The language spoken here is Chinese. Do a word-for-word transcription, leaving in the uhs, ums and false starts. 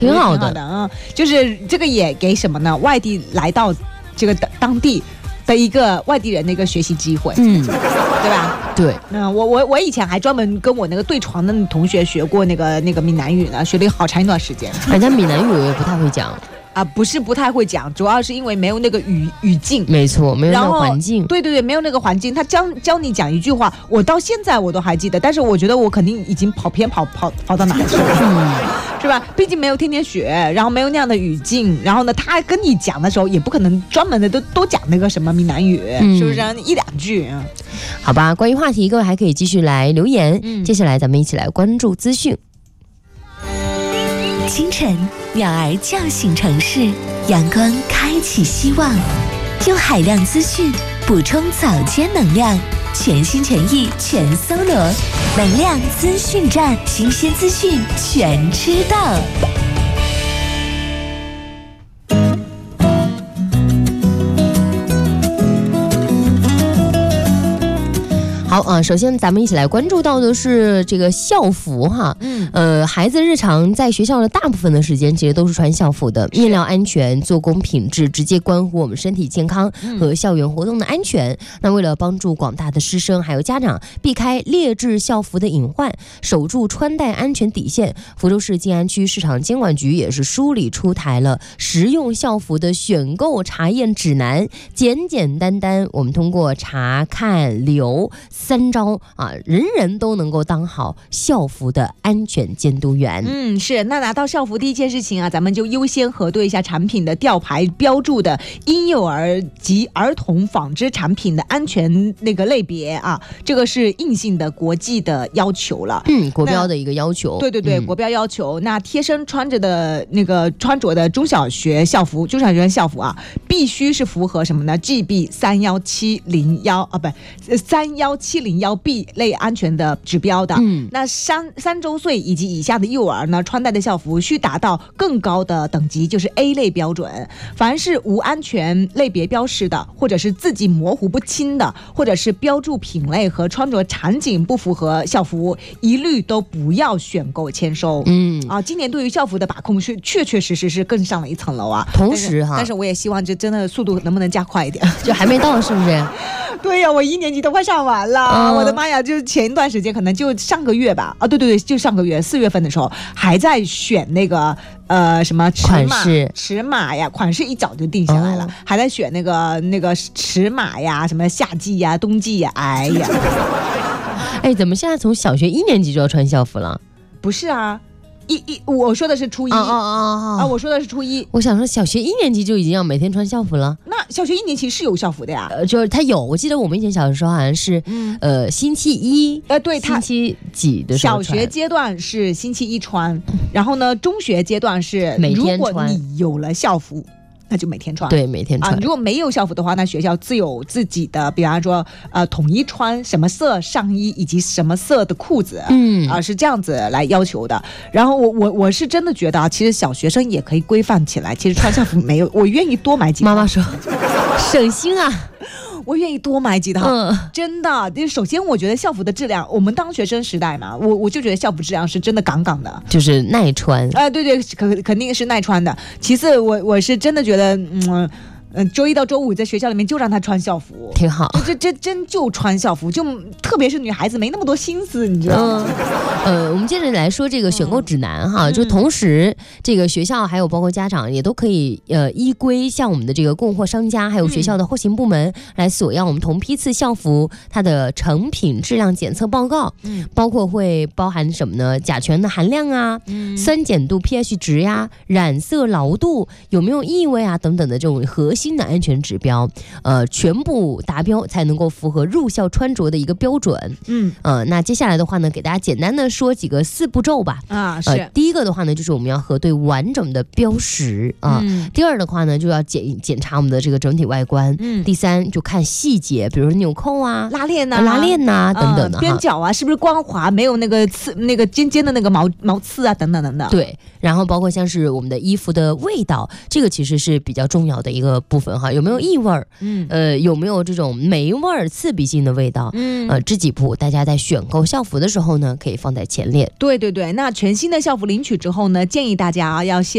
挺好的啊、嗯。就是这个也给什么呢？外地来到这个当地的一个外地人的一个学习机会，嗯，对吧？ 对， 嗯，我我我以前还专门跟我那个对床的同学学过那个那个闽南语呢，学了好长一段时间。 人家闽南语我也不太会讲。 啊，不是不太会讲，主要是因为没有那个语语境， 没错，没有那个环境。 对对对，没有那个环境。他教教你讲一句话，我到现在我都还记得，但是我觉得我肯定已经跑偏跑跑跑到哪去了，嗯、是吧？毕竟没有天天学，然后没有那样的语境，然后呢，他跟你讲的时候也不可能专门的都都讲那个什么闽南语，嗯、是不是？一两句。 好吧，关于话题，各位还可以继续来留言。嗯、接下来咱们一起来关注资讯。 清晨，鸟儿叫醒城市，阳光开启希望，用海量资讯补充早间能量，全心全意全搜罗，能量资讯站，新鲜资讯全知道。 好啊、呃，首先咱们一起来关注到的是这个校服哈，嗯，呃，孩子日常在学校的大部分的时间其实都是穿校服的，面料安全、做工品质，直接关乎我们身体健康和校园活动的安全。嗯、那为了帮助广大的师生还有家长避开劣质校服的隐患，守住穿戴安全底线，福州市静安区市场监管局也是梳理出台了实用校服的选购查验指南，简简单单，我们通过查看留三招啊，人人都能够当好校服的安全监督员。 嗯，是。那拿到校服第一件事情啊，咱们就优先核对一下产品的吊牌标注的婴幼儿及儿童纺织产品的安全那个类别啊，这个是硬性的国际的要求了。 嗯，国标的一个要求。 对对对、嗯，国标要求。那贴身穿着的那个穿着的中小学校服，中小学校服啊，必须是符合什么呢 ？G B 三幺七零幺啊，不，三幺七零幺 B 类安全的指标的。嗯，那三三周岁以及以下的幼儿呢，穿戴的校服需达到更高的等级，就是 A 类标准。凡是无安全类别标识的，或者是字迹模糊不清的，或者是标注品类和穿着场景不符合校服，一律都不要选购签收。嗯，啊，今年对于校服的把控是确确实实是更上了一层楼啊。 同时哈， 但是我也希望这真的速度能不能加快一点， 就还没到是不是？ 对呀、啊，我一年级都快上完了、嗯，我的妈呀！就前一段时间，可能就上个月吧，啊，对对对，就上个月四月份的时候，还在选那个呃什么尺码款式尺码呀，款式一早就定下来了，哦、还在选那个那个尺码呀，什么夏季呀、冬季呀，哎呀， 哎，怎么现在从小学一年级就要穿校服了？ 不是啊。一一，我说的是初一，哦哦哦啊，我说的是初一。 我想说，小学一年级就已经要每天穿校服了。 那小学一年级是有校服的呀？ 呃，就是他有，我记得我们以前小的时候好像是，嗯、呃，星期一， 呃，对， 星期几的时候小学阶段是星期一穿，然后呢，中学阶段是每天穿。 如果你有了校服，那就每天穿。 对，每天穿、 啊。如果没有校服的话，那学校自有自己的，比方说呃，统一穿什么色上衣以及什么色的裤子，嗯啊、呃，是这样子来要求的。然后我我我是真的觉得啊，其实小学生也可以规范起来。其实穿校服没有，我愿意多买几套。 妈妈说，省心啊。 我愿意多买几套，嗯、真的。首先，我觉得校服的质量，我们当学生时代嘛，我我就觉得校服质量是真的杠杠的， 就是耐穿。 哎、呃，对对，肯肯定是耐穿的。其次，我我是真的觉得，嗯。嗯，周一到周五在学校里面就让他穿校服， 挺好。 这这真就穿校服，就特别是女孩子没那么多心思，你知道吗？ 嗯、呃，我们接着来说这个选购指南哈，嗯、就同时这个学校还有包括家长也都可以呃依规向我们的这个供货商家还有学校的后勤部门来索要我们同批次校服它的成品质量检测报告，嗯，包括会包含什么呢？甲醛的含量啊，嗯、酸碱度 pH 值呀、染色牢度有没有异味啊等等的这种核心新的安全指标，呃，全部达标才能够符合入校穿着的一个标准。嗯，呃，那接下来的话呢，给大家简单的说几个四步骤吧。啊，是。呃、第一个的话呢，就是我们要核对完整的标识啊。嗯、第二的话呢，就要检检查我们的这个整体外观。嗯。第三，就看细节，比如说纽扣啊、 拉链呐、啊、 拉链呐、啊、等等的、呃、 边角啊，是不是光滑，没有那个刺、那个尖尖的那个毛毛刺啊，等等等等。 对。然后包括像是我们的衣服的味道，这个其实是比较重要的一个部分哈，有没有异味儿？嗯，呃，有没有这种霉味儿、刺鼻性的味道？嗯，呃，这几步大家在选购校服的时候呢，可以放在前列。 对对对，那全新的校服领取之后呢，建议大家啊要先。